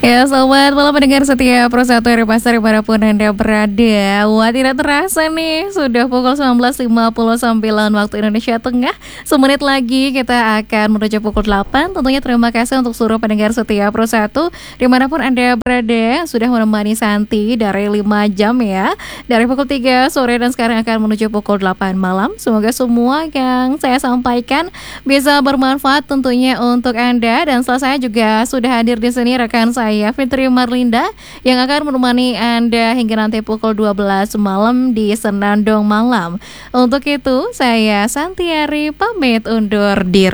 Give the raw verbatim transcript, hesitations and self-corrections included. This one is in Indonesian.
Ya, selamat malam pendengar setia Pro satu R Pasar dimanapun Anda berada. Wah, tidak terasa nih, sudah pukul sembilan belas lima puluh sembilan waktu Indonesia Tengah. Semenit lagi kita akan menuju pukul delapan. Tentunya terima kasih untuk seluruh pendengar setia Pro satu dimanapun Anda berada. Sudah menemani Santi dari lima jam ya, dari pukul tiga sore dan sekarang akan menuju pukul delapan malam. Semoga semua yang saya sampaikan bisa bermanfaat tentunya untuk Anda. Dan setelah saya juga sudah hadir di sini rekan saya Saya Fitri Marlinda yang akan menemani Anda hingga nanti pukul dua belas malam di Senandung Malam. Untuk itu saya Santiari pamit undur diri.